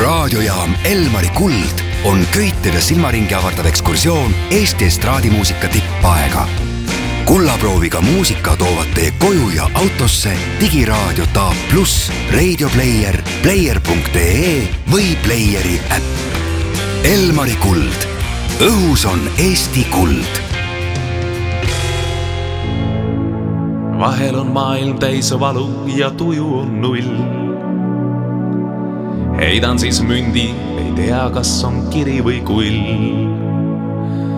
raadiojaam Elmari Kuld on köitev ja silmaringi avardav ekskursioon Eesti estraadimuusika tippaega. Kullaprooviga muusika toovad teie koju ja autosse digiraadio Taab Plus, Radio Player, player.ee või Playeri äpp. Elmari Kuld. Õhus on Eesti kuld. Vahel on maailm täis valu ja tuju on null. Heidan siis mündi, ei tea, kas on kiri või kull.